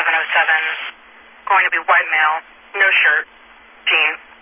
707, going to be white male, no shirt, jeans.